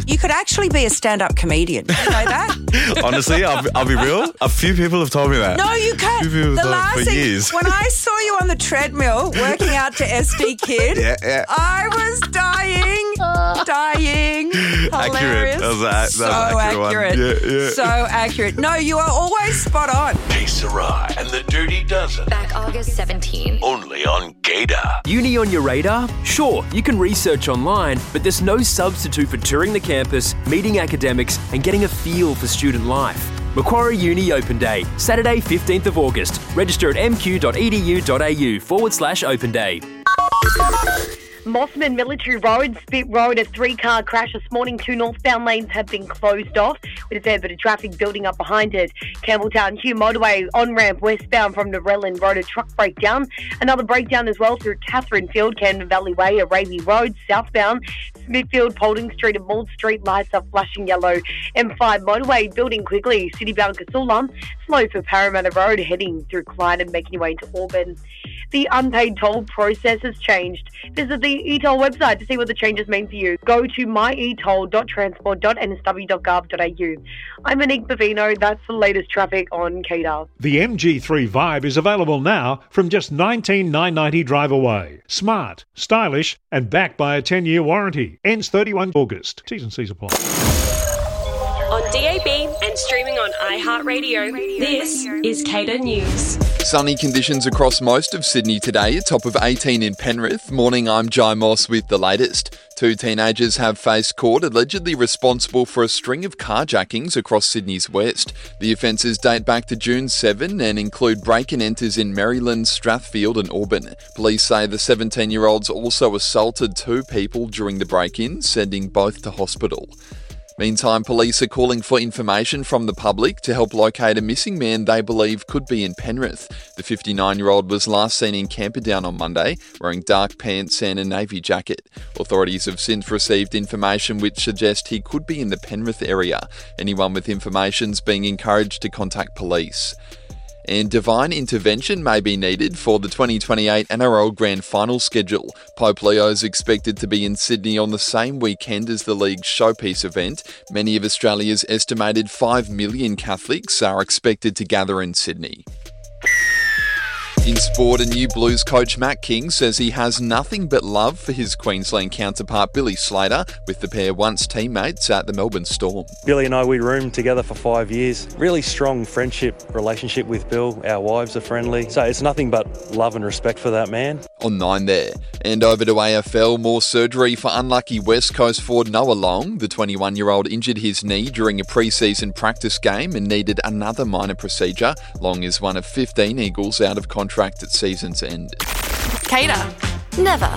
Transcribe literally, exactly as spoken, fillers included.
You could actually be a stand-up comedian. You know that? Honestly, I'll, I'll be real. A few people have told me that. No, you can't. A few people The have told last me for thing, years. when I saw you on the treadmill working out to S D Kid, Yeah, yeah. I was dying, dying. Hilarious. That was a- that was so an accurate one. accurate. Yeah, yeah. So accurate. No, you are always spot on. Hey, Sarai and the Dirty Dozen. Back August seventeenth. Only on Gator. Uni on your radar? Sure, you can research online, but there's no substitute for touring the campus, meeting academics, and getting a feel for student life. Macquarie Uni Open Day, Saturday fifteenth of August. Register at mq.edu.au forward slash open day. Mossman Military Road, Spit Road, a three-car crash this morning. Two northbound lanes have been closed off with a fair bit of traffic building up behind it. Campbelltown Hugh Motorway on-ramp westbound from Narellan Road, a truck breakdown. Another breakdown as well through Catherine Field, Camden Valley Way, Araby Road, southbound. Smithfield, Paulding Street and Maud Street lights are flashing yellow. M five motorway building quickly. Citybound Casula, slow for Parramatta Road, heading through Clyde and making your way into Auburn. The unpaid toll process has changed. Visit the e toll website to see what the changes mean for you. Go to my e toll dot transport dot n s w dot gov dot a u. I'm Monique Bavino. That's the latest traffic on K D A R. The M G three Vibe is available now from just nineteen thousand nine hundred ninety drive away. Smart, stylish and backed by a ten-year warranty. Ends thirty-first of August. T's and C's apply. On D A B and streaming on iHeartRadio, this is K D A News. Sunny conditions across most of Sydney today, a top of eighteen in Penrith. Morning, I'm Jai Moss with the latest. Two teenagers have faced court allegedly responsible for a string of carjackings across Sydney's west. The offences date back to June seventh and include break-and-enters in Maryland, Strathfield and Auburn. Police say the seventeen-year-olds also assaulted two people during the break-in, sending both to hospital. Meantime, police are calling for information from the public to help locate a missing man they believe could be in Penrith. The fifty-nine-year-old was last seen in Camperdown on Monday, wearing dark pants and a navy jacket. Authorities have since received information which suggests he could be in the Penrith area. Anyone with information is being encouraged to contact police. And divine intervention may be needed for the twenty twenty-eight N R L Grand Final schedule. Pope Leo is expected to be in Sydney on the same weekend as the league's showpiece event. Many of Australia's estimated five million Catholics are expected to gather in Sydney. In sport, a new Blues coach Matt King says he has nothing but love for his Queensland counterpart Billy Slater, with the pair once teammates at the Melbourne Storm. Billy and I, we roomed together for five years. Really strong friendship relationship with Bill. Our wives are friendly. So it's nothing but love and respect for that man. On nine there. And over to A F L, more surgery for unlucky West Coast forward Noah Long. The twenty-one-year-old injured his knee during a pre-season practice game and needed another minor procedure. Long is one of fifteen Eagles out of contract at season's end. K D A. Never